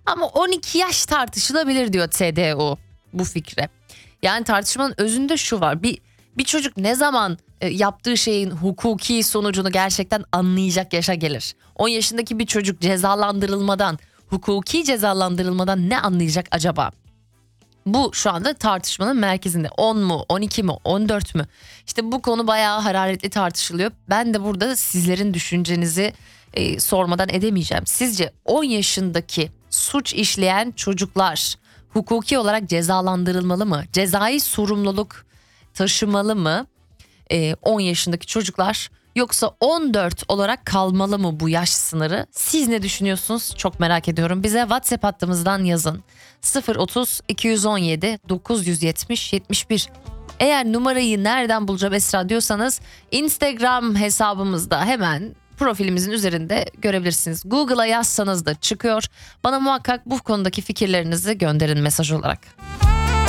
Ama 12 yaş tartışılabilir diyor TDU bu fikre. Yani tartışmanın özünde şu var. Bir çocuk ne zaman yaptığı şeyin hukuki sonucunu gerçekten anlayacak yaşa gelir? 10 yaşındaki bir çocuk cezalandırılmadan, hukuki cezalandırılmadan ne anlayacak acaba? Bu şu anda tartışmanın merkezinde. 10 mu, 12 mi, 14 mü? İşte bu konu bayağı hararetli tartışılıyor. Ben de burada sizlerin düşüncenizi sormadan edemeyeceğim. Sizce 10 yaşındaki suç işleyen çocuklar hukuki olarak cezalandırılmalı mı? Cezai sorumluluk taşımalı mı 10 yaşındaki çocuklar, yoksa 14 olarak kalmalı mı bu yaş sınırı? Siz ne düşünüyorsunuz? Çok merak ediyorum. Bize WhatsApp hattımızdan yazın. 030 217 970 71. Eğer numarayı nereden bulacağım Esra diyorsanız Instagram hesabımızda hemen profilimizin üzerinde görebilirsiniz. Google'a yazsanız da çıkıyor. Bana muhakkak bu konudaki fikirlerinizi gönderin mesaj olarak.